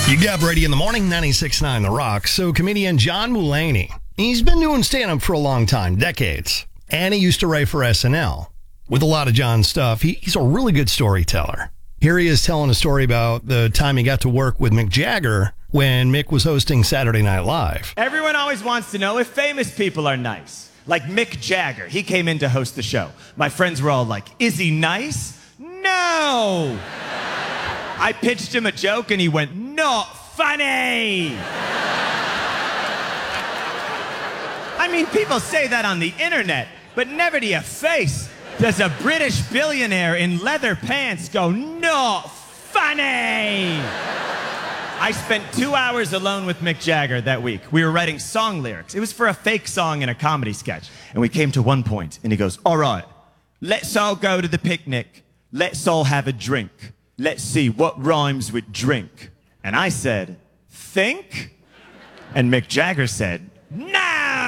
You got Brady in the morning, 96.9 The Rock. So comedian John Mulaney, he's been doing stand-up for a long time, decades. And he used to write for SNL. With a lot of John's stuff, he's a really good storyteller. Here he is telling a story about the time he got to work with Mick Jagger when Mick was hosting Saturday Night Live. Everyone always wants to know if famous people are nice. Like Mick Jagger. He came in to host the show. My friends were all like, is he nice? No! I pitched him a joke and he went, not funny! I mean, people say that on the internet, but never to your face does a British billionaire in leather pants go, not funny! I spent 2 hours alone with Mick Jagger that week. We were writing song lyrics. It was for a fake song in a comedy sketch. And we came to one point, and he goes, all right, let's all go to the picnic. Let's all have a drink. Let's see what rhymes with drink. And I said, think? And Mick Jagger said, no!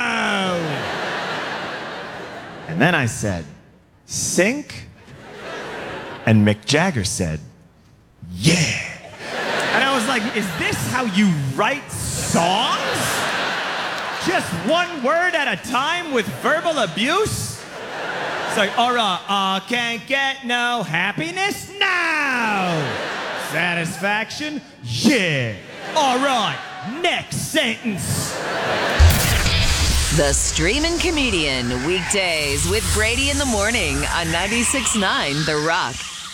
And then I said, sink? And Mick Jagger said, yeah. And I was like, is this how you write songs? Just one word at a time with verbal abuse? It's like, all right, can't get no happiness? No! Satisfaction? Yeah. All right, next sentence. The Streamin' Comedian, weekdays with Brady in the morning on 96.9 The Rock.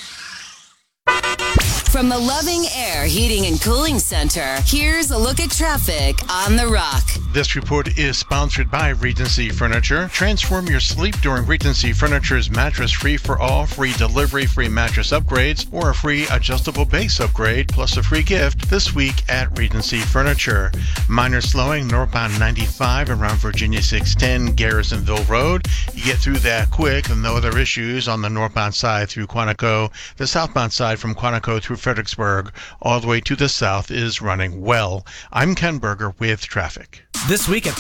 From the Loving Air Heating and Cooling Center, here's a look at traffic on The Rock. This report is sponsored by Regency Furniture. Transform your sleep during Regency Furniture's Mattress Free for All, free delivery, free mattress upgrades, or a free adjustable base upgrade, plus a free gift this week at Regency Furniture. Minor slowing northbound 95 around Virginia 610 Garrisonville Road. You get through that quick, and no other issues on the northbound side through Quantico. The southbound side from Quantico through Fredericksburg all the way to the south is running well. I'm Ken Berger with traffic. This weekend.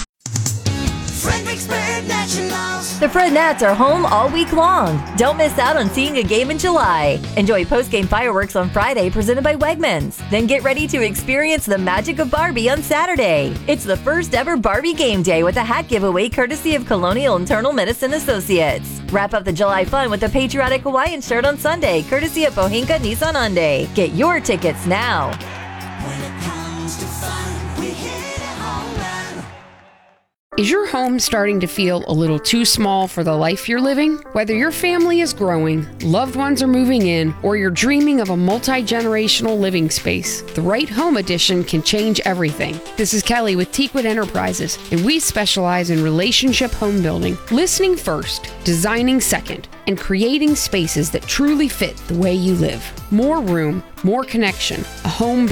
The Fred Nats are home all week long. Don't miss out on seeing a game in July. Enjoy post-game fireworks on Friday presented by Wegmans. Then get ready to experience the magic of Barbie on Saturday. It's the first ever Barbie game day with a hat giveaway courtesy of Colonial Internal Medicine Associates. Wrap up the July fun with a patriotic Hawaiian shirt on Sunday courtesy of Pohinka Nissan Hyundai. Get your tickets now. When it comes to fun, we hit it home run. Is your home starting to feel a little too small for the life you're living? Whether your family is growing, loved ones are moving in, or you're dreaming of a multi-generational living space, the right home addition can change everything. This is Kelly with Teakwood Enterprises, and we specialize in relationship home building, listening first, designing second, and creating spaces that truly fit the way you live. More room, more connection, a home